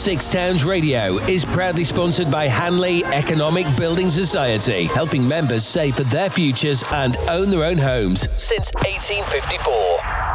Six Towns Radio is proudly sponsored by Hanley Economic Building Society, helping members save for their futures and own their own homes since 1854.